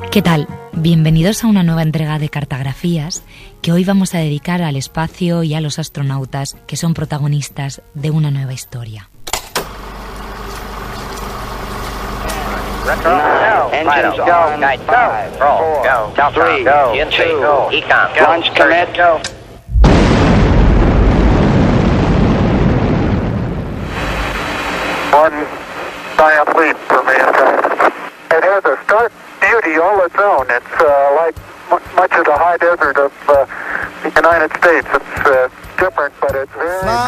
¿Qué tal? Bienvenidos a una nueva entrega de Cartografías que hoy vamos a dedicar al espacio y a los astronautas que son protagonistas de una nueva historia. Engines go. Night go. Roll. Go. Countdown. Go. TNC. Go. Econ. Go. Launch commit. Go. One giant leap for mankind. It has a stark beauty all its own. It's like much of the high desert of the United States. It's different, but it's very...